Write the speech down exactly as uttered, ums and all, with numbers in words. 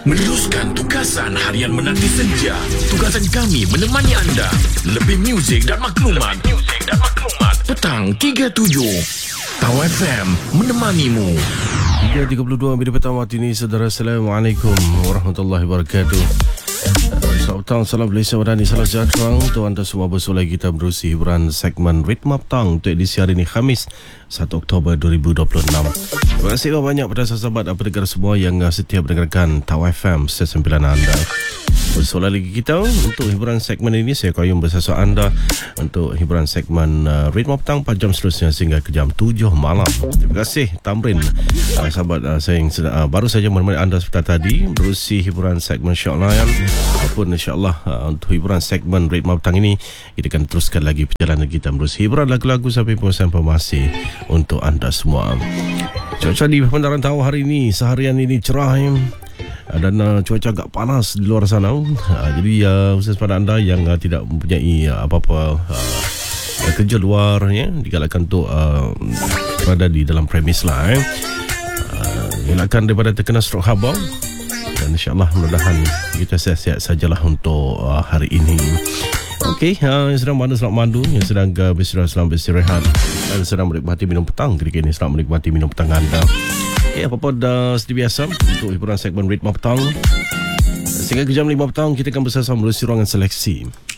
Meneruskan tugasan harian menanti senja. Tugasan kami menemani anda. Lebih muzik dan maklumat. Lebih muzik dan maklumat. Petang tiga puluh tujuh. Tau F M menemanimu. tiga tiga puluh dua minit petang waktu ini, saudara. Assalamualaikum warahmatullahi wabarakatuh. Selamat petang, salam Malaysia Wadani, salam sejahtera untuk anda semua. Bersoleh kita menerusi hiburan segmen Ritma Petang untuk edisi hari ini, Khamis satu Oktober dua ribu dua puluh enam. Terima kasih banyak pada sahabat dan pendengar semua yang setia mendengarkan Tau F M, stesen pilihan anda. Bersoleh lagi kita untuk hiburan segmen ini. Saya Qayyum bersama anda untuk hiburan segmen uh, Ritma Petang empat jam seterusnya sehingga ke jam tujuh malam. Terima kasih Tamrin, uh, sahabat uh, saya yang sedang, uh, baru saja menemani anda sebentar tadi menerusi hiburan segmen Syok Layan. Ataupun insyaAllah uh, untuk hiburan segmen Ritma Petang ini, kita akan teruskan lagi perjalanan kita menerusi hiburan lagu-lagu sampai puasan informasi untuk anda semua. Cuaca di Bandaran Tau hari ini, seharian ini cerah ya. Dan uh, cuaca agak panas di luar sana. uh, Jadi uh, khusus pada anda yang uh, tidak mempunyai uh, apa-apa uh, kerja luar ya, digalakkan untuk uh, berada di dalam premis lah eh. uh, Elakkan daripada terkena strok habang. Dan insyaAllah mudah-mudahan kita sihat-sihat sajalah untuk uh, hari ini. Okey, uh, yang sedang mandu selamat mandu, yang sedang uh, beristirahat selamat beristirahat, dan sedang menikmati minum petang ketika ini selamat menikmati minum petang anda. Ya, apa-apa dah seperti biasa untuk hiburan segmen Ritma Petang. Sehingga ke jam lima petang kita akan bersama menerusi ruangan seleksi.